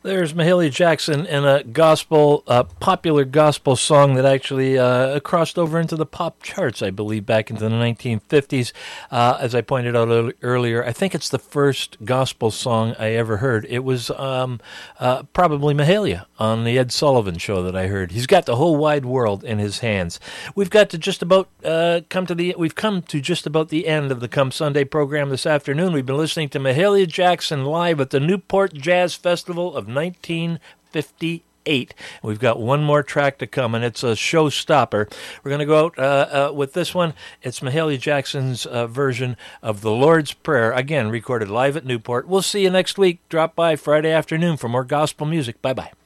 There's Mahalia Jackson in a popular gospel song that actually crossed over into the pop charts, I believe, back into the 1950s. As I pointed out earlier, I think it's the first gospel song I ever heard. It was probably Mahalia on the Ed Sullivan Show that I heard. He's got the whole wide world in his hands. We've got to just about come to just about the end of the Come Sunday program this afternoon. We've been listening to Mahalia Jackson live at the Newport Jazz Festival of 1958. We've got one more track to come, and it's a showstopper. We're going to go out with this one. It's Mahalia Jackson's version of the Lord's Prayer, again recorded live at Newport. We'll see you next week. Drop by Friday afternoon for more gospel music. Bye-bye.